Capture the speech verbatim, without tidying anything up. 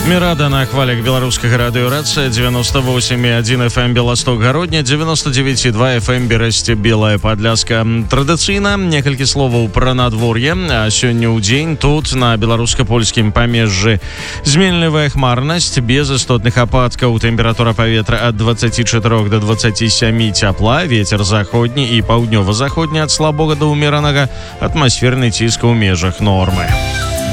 Мірада на хвалях беларускага радыёрацыя девяносто восемь и один эф эм Беласток Гародня, девяносто девять и два эф эм Берасце Белая Падляска. Традыцыйна некалькі словаў пра надвор'е. А сёння ў дзень тут на беларуска-польскім памежжы зменлівая хмарнасць без істотных ападкаў. Тэмпература паветра ад двадцати чатырох до двадцати семи цяпла, вецер заходні і паўднёва-заходні ад слабога да ўмеранага, атмасферны ціск у межах нормы.